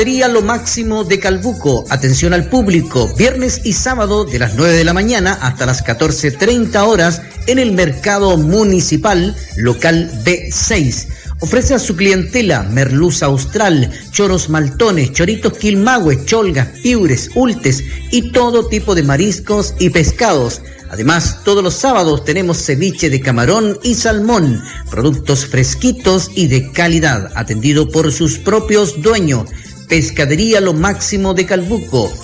Lo Máximo de Calbuco, atención al público, viernes y sábado de las 9 de la mañana hasta las 14:30 horas en el Mercado Municipal, local B6. Ofrece a su clientela merluza austral, choros maltones, choritos quilmahue, cholgas, piures, ultes y todo tipo de mariscos y pescados. Además, todos los sábados tenemos ceviche de camarón y salmón, productos fresquitos y de calidad, atendido por sus propios dueños. Pescadería Lo Máximo de Calbuco.